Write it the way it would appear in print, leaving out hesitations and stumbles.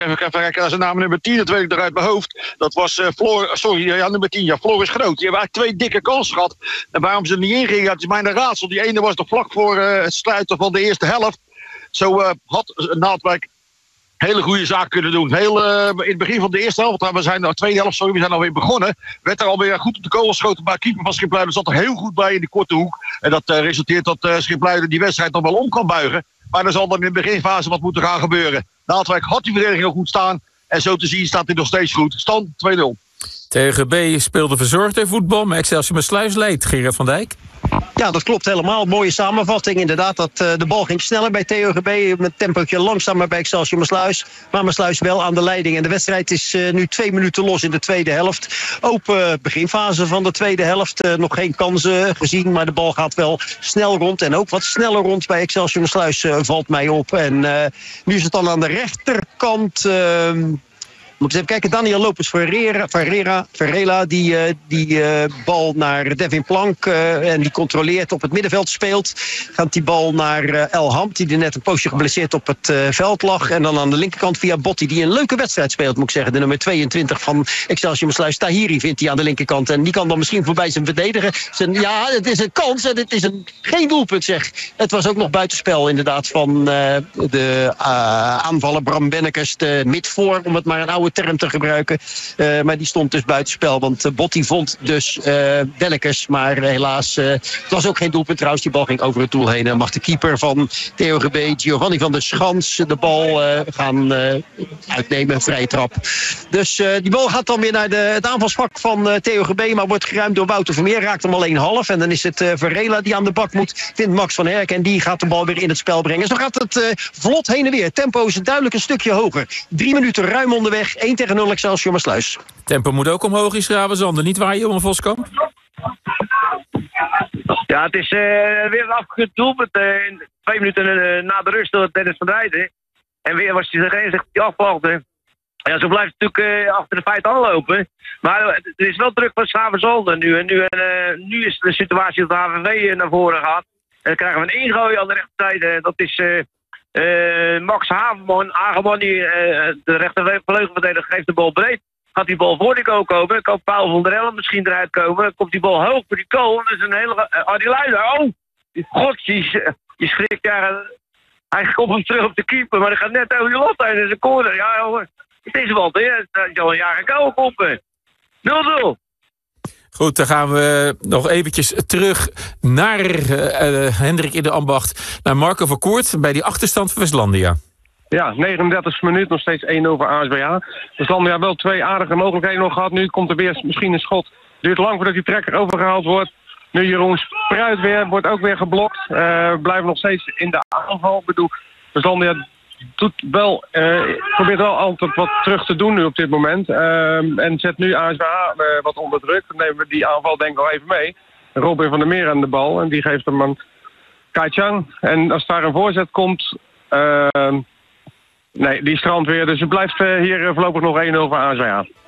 Even kijken naar zijn naam, nummer 10, dat weet ik eruit mijn hoofd. Dat was nummer 10, Floris Groot. Die hebben eigenlijk 2 dikke kansen gehad. En waarom ze er niet in gingen, dat is mij een raadsel. Die ene was nog vlak voor het sluiten van de eerste helft. Zo had Naaldwijk hele goede zaak kunnen doen. In het begin van de eerste helft, de tweede helft, we zijn alweer begonnen. Werd er alweer goed op de kool geschoten, maar keeper van Schipluiden zat er heel goed bij in die korte hoek. En dat resulteert dat Schipluiden die wedstrijd nog wel om kan buigen. Maar er zal dan in de beginfase wat moeten gaan gebeuren. Naaldwijk had die verdediging nog goed staan. En zo te zien staat hij nog steeds goed. Stand 2-0. TGB speelde verzorgd voetbal, maar Excelsior Maassluis leed. Gerard van Dijk. Ja, dat klopt helemaal. Mooie samenvatting. Inderdaad, dat de bal ging sneller bij TGB. Met tempootje langzamer bij Excelsior Maassluis. Maar Maassluis wel aan de leiding. En de wedstrijd is nu 2 minuten los in de tweede helft. Open beginfase van de tweede helft. Nog geen kansen gezien, maar de bal gaat wel snel rond. En ook wat sneller rond bij Excelsior Maassluis valt mij op. En nu is het dan aan de rechterkant... Moet eens even kijken, Daniel Lopez Ferreira, die bal naar Devin Plank en die controleert op het middenveld speelt. Gaat die bal naar El Hamd, die er net een poosje geblesseerd op het veld lag. En dan aan de linkerkant via Botti, die een leuke wedstrijd speelt, moet ik zeggen. De nummer 22 van Excelsior Maassluis, Tahiri, vindt hij aan de linkerkant. En die kan dan misschien voorbij zijn verdediger. Ja, het is een kans en het is geen doelpunt, zeg. Het was ook nog buitenspel inderdaad van de aanvaller Bram Bennekes, de midvoor, om het maar een oude term te gebruiken. Maar die stond dus buitenspel. Want Botti vond dus Bennekes. Maar helaas, het was ook geen doelpunt trouwens. Die bal ging over het doel heen. En mag de keeper van TOGB, Giovanni van der Schans, de bal gaan uitnemen. Een vrije trap. Dus die bal gaat dan weer naar het aanvalsvak van TOGB. Maar wordt geruimd door Wouter Vermeer. Raakt hem alleen half. En dan is het Varela die aan de bak moet. Vindt Max van Herk. En die gaat de bal weer in het spel brengen. Zo gaat het vlot heen en weer. Tempo is duidelijk een stukje hoger. 3 minuten ruim onderweg. 1-0 Excelsior Maassluis. Tempo moet ook omhoog in Schravenzander. Niet waar, Johan Voskamp? Ja, het is weer een afgekeurd doelpunt. 2 minuten na de rust door Dennis van Rijden. En weer was hij er zich die afwachten. Ja, zo blijft het natuurlijk achter de feiten aanlopen. Maar er is wel druk van Schravenzander nu. En nu is de situatie dat de HVV naar voren gaat. En dan krijgen we een ingooi aan de rechterzijde. Dat is... Max Hageman, die de rechtervleugelverdediger, geeft de bal breed. Gaat die bal voor die goal komen. Kan Paul van der Ellen misschien eruit komen. Dan komt die bal hoog voor die goal. Dat is een hele... die leider. God, die schrikt. Ja, hij komt hem terug op de keeper. Maar hij gaat net over die lot heen. Dat is een corner. Ja, jongen. Het is wat, hè. Het is al een jaar gekomen koppen. 0-0. Goed, dan gaan we nog eventjes terug naar Hendrik in de ambacht. Naar Marco Verkoert bij die achterstand van Westlandia. Ja, 39 minuut, nog steeds 1-0 voor ASBA. Westlandia wel 2 aardige mogelijkheden nog gehad. Nu komt er weer misschien een schot. Duurt lang voordat die trekker overgehaald wordt. Nu Jeroen Spruit weer, wordt ook weer geblokt. Blijven nog steeds in de aanval. Ik bedoel, Westlandia probeert wel altijd wat terug te doen nu op dit moment. En zet nu ASBA wat onder druk. Dan nemen we die aanval denk ik wel even mee. Robin van der Meer aan de bal. En die geeft hem aan Kai Chang. En als daar een voorzet komt... nee, die strandt weer. Dus het blijft hier voorlopig nog 1-0 voor ASBA.